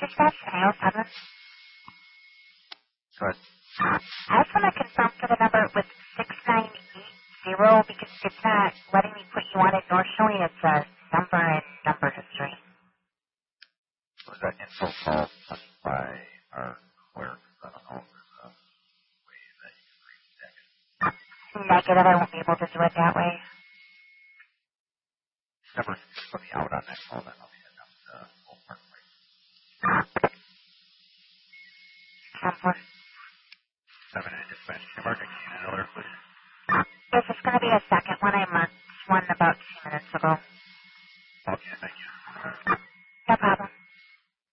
Dispatch, IO 7. Good. I just want to confirm for the number with 6980 because it's not letting me put you on it nor showing its number and number history. Was that info call by our clerk? I don't know if there's a way that you can read text. Negative, I won't be able to do it that way. Never put me out on that call, then I'll be in the whole part. 10-4. 7 in dispatch. Can you mark a alert, please? This is going to be a second one. I marked one about 2 minutes ago.